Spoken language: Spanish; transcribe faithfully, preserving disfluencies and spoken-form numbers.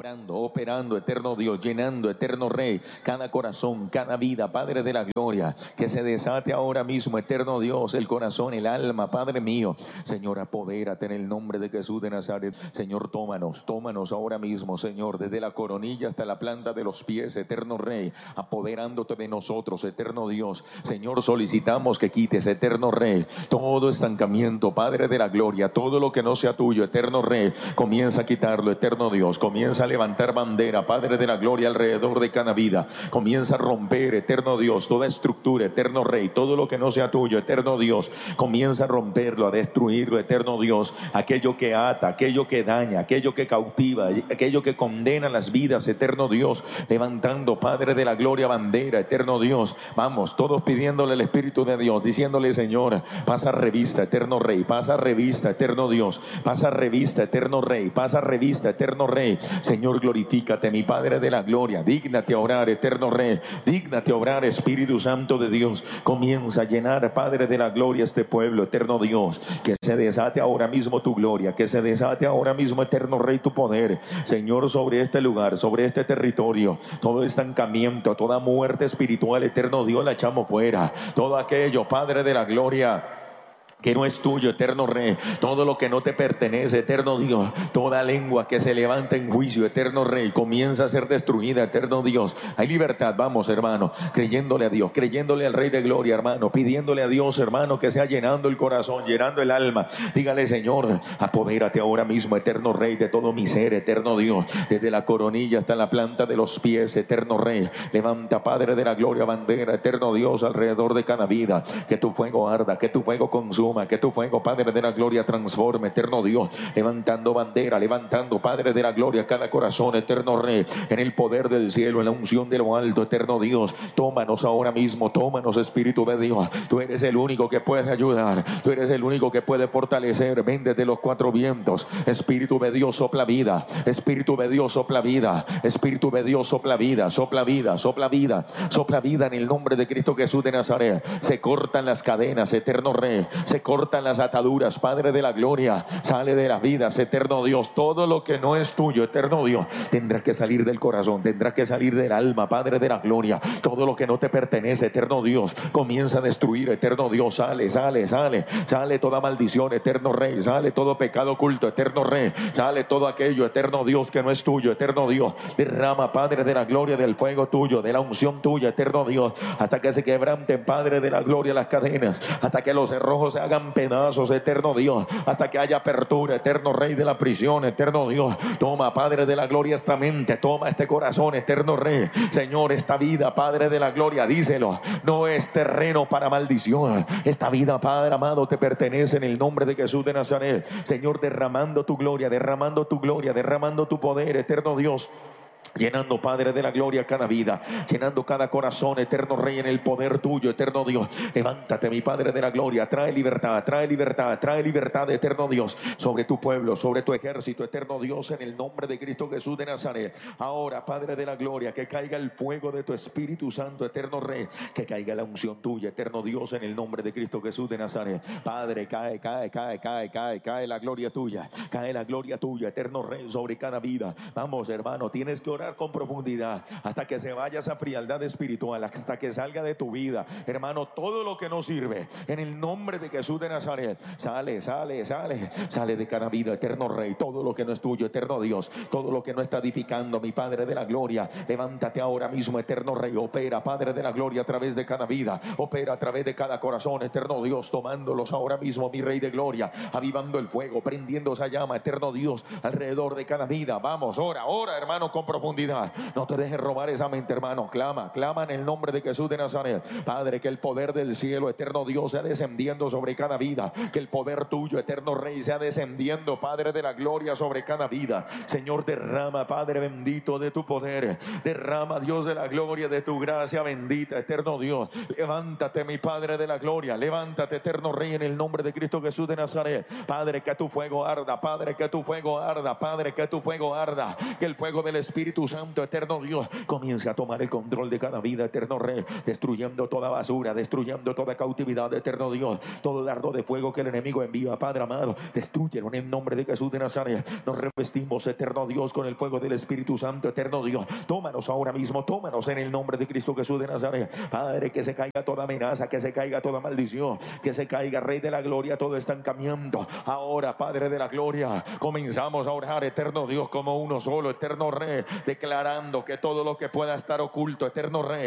obrando, operando, eterno Dios, llenando, eterno Rey, cada corazón, cada vida, Padre de la gloria, que se desate ahora mismo, eterno Dios, el corazón, el alma, Padre mío. Señor, apodérate en el nombre de Jesús de Nazaret. Señor, tómanos, tómanos ahora mismo, Señor, desde la coronilla hasta la planta de los pies, eterno Rey, apoderándote de nosotros, eterno Dios. Señor, solicitamos que quites, eterno Rey, todo estancamiento, Padre de la gloria, todo lo que no sea tuyo, eterno Rey, comienza a quitarlo, eterno Dios, comienza a levantar bandera, Padre de la gloria, alrededor de cada vida, comienza a romper, eterno Dios, toda estructura, eterno Rey, todo lo que no sea tuyo, eterno Dios, comienza a romperlo, a destruirlo, eterno Dios, aquello que ata, aquello que daña, aquello que cautiva, aquello que condena las vidas, eterno Dios, levantando, Padre de la gloria, bandera, eterno Dios. Vamos, todos pidiéndole al Espíritu de Dios, diciéndole: Señor, pasa revista, eterno Rey, pasa revista, eterno Dios, pasa revista, eterno Rey, pasa revista, eterno Rey. Señor, glorifícate, mi Padre de la gloria, dígnate a orar, eterno Rey, dígnate a orar, Espíritu Santo de Dios. Comienza a llenar, Padre de la gloria, este pueblo, eterno Dios, que se desate ahora mismo tu gloria, que se desate ahora mismo, eterno Rey, tu poder, Señor, sobre este lugar, sobre este territorio. Todo estancamiento, toda muerte espiritual, eterno Dios, la echamos fuera. Todo aquello, Padre de la gloria, que no es tuyo, eterno Rey, todo lo que no te pertenece, eterno Dios, toda lengua que se levanta en juicio, eterno Rey, comienza a ser destruida, eterno Dios. Hay libertad, vamos, hermano, creyéndole a Dios, creyéndole al Rey de gloria, hermano, pidiéndole a Dios, hermano, que sea llenando el corazón, llenando el alma. Dígale: Señor, apodérate ahora mismo, eterno Rey, de todo mi ser, eterno Dios, desde la coronilla hasta la planta de los pies, eterno Rey. Levanta, Padre de la gloria, bandera, eterno Dios, alrededor de cada vida. Que tu fuego arda, que tu fuego consuma, que tu fuego, Padre de la gloria, transforme, eterno Dios, levantando bandera, levantando, Padre de la gloria, cada corazón, eterno Rey, en el poder del cielo, en la unción de lo alto, eterno Dios. Tómanos ahora mismo, tómanos, Espíritu de Dios. Tú eres el único que puede ayudar, tú eres el único que puede fortalecer. Ven desde los cuatro vientos, Espíritu de Dios, sopla vida, Espíritu de Dios, sopla vida, Espíritu de Dios, sopla vida, sopla vida, sopla vida, sopla vida en el nombre de Cristo Jesús de Nazaret. Se cortan las cadenas, eterno Rey, se cortan las ataduras, Padre de la gloria, sale de las vidas, eterno Dios. Todo lo que no es tuyo, eterno Dios, tendrá que salir del corazón, tendrá que salir del alma, Padre de la gloria. Todo lo que no te pertenece, eterno Dios, comienza a destruir, eterno Dios. Sale, sale, sale, sale toda maldición, eterno Rey, sale todo pecado oculto, eterno Rey, sale todo aquello, eterno Dios, que no es tuyo, eterno Dios. Derrama, Padre de la gloria, del fuego tuyo, de la unción tuya, eterno Dios, hasta que se quebranten, Padre de la gloria, las cadenas, hasta que los cerrojos se hagan pedazos, eterno Dios, hasta que haya apertura, eterno Rey de la prisión, eterno Dios. Toma, Padre de la gloria, esta mente, toma este corazón, eterno Rey. Señor, esta vida, Padre de la gloria, díselo, no es terreno para maldición. Esta vida, Padre amado, te pertenece en el nombre de Jesús de Nazaret. Señor, derramando tu gloria, derramando tu gloria, derramando tu poder, eterno Dios. Llenando, Padre de la gloria, cada vida, llenando cada corazón, eterno Rey, en el poder tuyo, eterno Dios. Levántate, mi Padre de la gloria, trae libertad, trae libertad, trae libertad, eterno Dios, sobre tu pueblo, sobre tu ejército, eterno Dios, en el nombre de Cristo Jesús de Nazaret. Ahora, Padre de la gloria, que caiga el fuego de tu Espíritu Santo, eterno Rey, que caiga la unción tuya, eterno Dios, en el nombre de Cristo Jesús de Nazaret. Padre, cae, cae, cae, cae, cae, cae la gloria tuya, cae la gloria tuya, eterno Rey, sobre cada vida. Vamos, hermano, tienes que orar con profundidad hasta que se vaya esa frialdad espiritual, hasta que salga de tu vida, hermano, todo lo que no sirve, en el nombre de Jesús de Nazaret. Sale, sale, sale, sale de cada vida, eterno Rey. Todo lo que no es tuyo, eterno Dios, todo lo que no está edificando, mi Padre de la gloria, levántate ahora mismo, eterno Rey. Opera, Padre de la gloria, a través de cada vida, opera a través de cada corazón, eterno Dios, tomándolos ahora mismo, mi Rey de gloria, avivando el fuego, prendiendo esa llama, eterno Dios, alrededor de cada vida. Vamos, ora, ora, hermano, con profundidad. No te dejes robar esa mente, hermano. Clama, clama en el nombre de Jesús de Nazaret. Padre, que el poder del cielo, eterno Dios, sea descendiendo sobre cada vida. Que el poder tuyo, eterno Rey, sea descendiendo, Padre de la gloria, sobre cada vida. Señor, derrama, Padre bendito, de tu poder. Derrama, Dios de la gloria, de tu gracia bendita, eterno Dios. Levántate, mi Padre de la gloria. Levántate, eterno Rey, en el nombre de Cristo Jesús de Nazaret. Padre, que tu fuego arda. Padre, que tu fuego arda. Padre, que tu fuego arda. Que el fuego del Espíritu Espíritu Santo, eterno Dios, comience a tomar el control de cada vida, eterno Rey, destruyendo toda basura, destruyendo toda cautividad, eterno Dios, todo dardo de fuego que el enemigo envía, Padre amado, destruyelo en el nombre de Jesús de Nazaret. Nos revestimos, eterno Dios, con el fuego del Espíritu Santo, eterno Dios, tómanos ahora mismo, tómanos en el nombre de Cristo Jesús de Nazaret. Padre, que se caiga toda amenaza, que se caiga toda maldición, que se caiga, Rey de la gloria, todo estancamiento. Ahora, Padre de la gloria, comenzamos a orar, eterno Dios, como uno solo, eterno Rey, declarando que todo lo que pueda estar oculto, eterno Rey,